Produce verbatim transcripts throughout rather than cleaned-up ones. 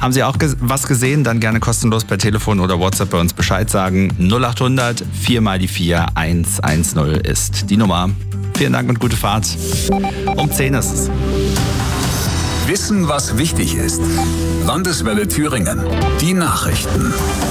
Haben Sie auch ges- was gesehen? Dann gerne kostenlos per Telefon oder WhatsApp bei uns Bescheid sagen. null acht hundert vier mal die vier eins eins null ist die Nummer. Vielen Dank und gute Fahrt. Um zehn ist es. Wissen, was wichtig ist. Landeswelle Thüringen. Die Nachrichten.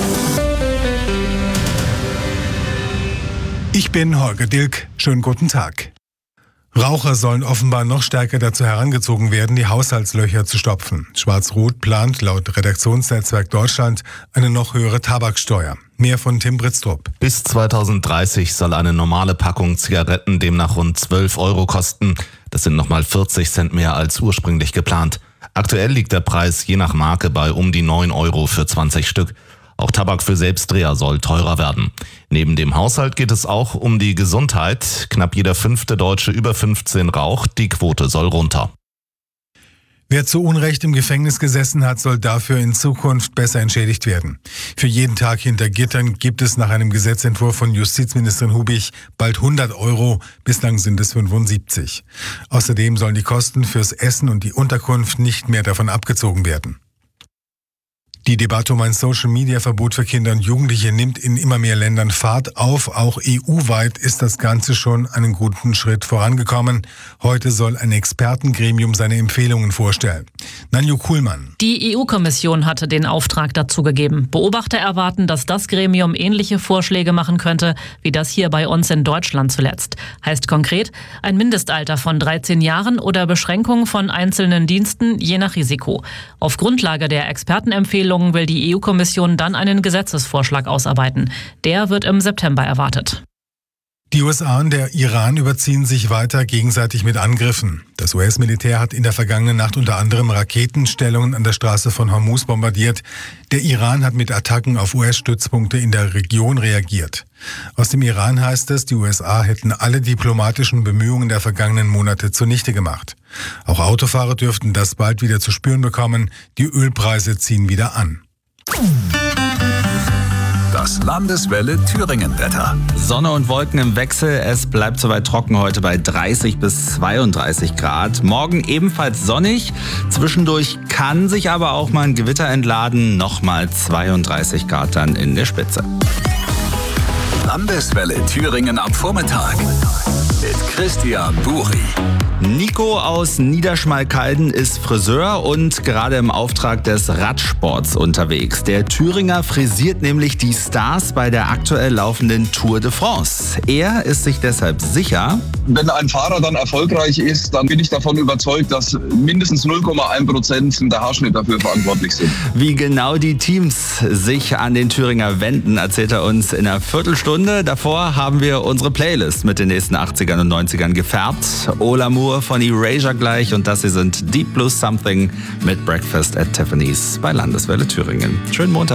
Ich bin Holger Dilk. Schönen guten Tag. Raucher sollen offenbar noch stärker dazu herangezogen werden, die Haushaltslöcher zu stopfen. Schwarz-Rot plant laut Redaktionsnetzwerk Deutschland eine noch höhere Tabaksteuer. Mehr von Tim Britztrup. Bis zweitausenddreißig soll eine normale Packung Zigaretten demnach rund zwölf Euro kosten. Das sind nochmal vierzig Cent mehr als ursprünglich geplant. Aktuell liegt der Preis je nach Marke bei um die neun Euro für zwanzig Stück. Auch Tabak für Selbstdreher soll teurer werden. Neben dem Haushalt geht es auch um die Gesundheit. Knapp jeder fünfte Deutsche über fünfzehn raucht. Die Quote soll runter. Wer zu Unrecht im Gefängnis gesessen hat, soll dafür in Zukunft besser entschädigt werden. Für jeden Tag hinter Gittern gibt es nach einem Gesetzentwurf von Justizministerin Hubich bald hundert Euro, bislang sind es fünfundsiebzig. Außerdem sollen die Kosten fürs Essen und die Unterkunft nicht mehr davon abgezogen werden. Die Debatte um ein Social-Media-Verbot für Kinder und Jugendliche nimmt in immer mehr Ländern Fahrt auf. Auch E U-weit ist das Ganze schon einen guten Schritt vorangekommen. Heute soll ein Expertengremium seine Empfehlungen vorstellen. Nanju Kuhlmann. Die E U-Kommission hatte den Auftrag dazu gegeben. Beobachter erwarten, dass das Gremium ähnliche Vorschläge machen könnte, wie das hier bei uns in Deutschland zuletzt. Heißt konkret, ein Mindestalter von dreizehn Jahren oder Beschränkung von einzelnen Diensten je nach Risiko. Auf Grundlage der Expertenempfehlungen will die E U-Kommission dann einen Gesetzesvorschlag ausarbeiten. Der wird im September erwartet. Die U S A und der Iran überziehen sich weiter gegenseitig mit Angriffen. Das U S-Militär hat in der vergangenen Nacht unter anderem Raketenstellungen an der Straße von Hormuz bombardiert. Der Iran hat mit Attacken auf U S-Stützpunkte in der Region reagiert. Aus dem Iran heißt es, die U S A hätten alle diplomatischen Bemühungen der vergangenen Monate zunichte gemacht. Auch Autofahrer dürften das bald wieder zu spüren bekommen. Die Ölpreise ziehen wieder an. Das Landeswelle Thüringen-Wetter. Sonne und Wolken im Wechsel. Es bleibt soweit trocken heute bei dreißig bis zweiunddreißig Grad. Morgen ebenfalls sonnig. Zwischendurch kann sich aber auch mal ein Gewitter entladen. Nochmal zweiunddreißig Grad dann in der Spitze. Landeswelle Thüringen am Vormittag. Mit Christian Buri. Nico aus Niederschmalkalden ist Friseur und gerade im Auftrag des Radsports unterwegs. Der Thüringer frisiert nämlich die Stars bei der aktuell laufenden Tour de France. Er ist sich deshalb sicher: Wenn ein Fahrer dann erfolgreich ist, dann bin ich davon überzeugt, dass mindestens null Komma eins Prozent der Haarschnitt dafür verantwortlich sind. Wie genau die Teams sich an den Thüringer wenden, erzählt er uns in einer Viertelstunde. Davor haben wir unsere Playlist mit den nächsten achtzigern und neunzigern gefärbt. Ola Moore von Erasure gleich und das hier sind Deep Blue Something mit Breakfast at Tiffany's bei Landeswelle Thüringen. Schönen Montag.